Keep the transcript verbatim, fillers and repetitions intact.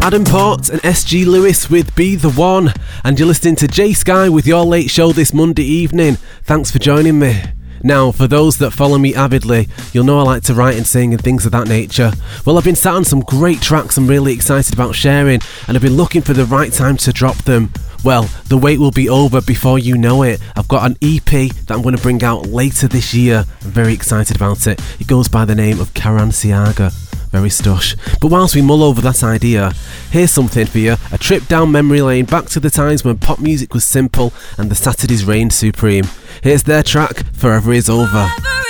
Adam Port and S G Lewis with Be The One, and you're listening to Jay Sky with your late show this Monday evening. Thanks for joining me. Now, for those that follow me avidly, you'll know I like to write and sing and things of that nature. Well, I've been sat on some great tracks I'm really excited about sharing, and I've been looking for the right time to drop them. Well, the wait will be over before you know it. I've got an E P that I'm going to bring out later this year. I'm very excited about it. It goes by the name of Karanciaga. Very stush. But whilst we mull over that idea, here's something for you. A trip down memory lane back to the times when pop music was simple and the Saturdays reigned supreme. Here's their track, Forever Is Over. Forever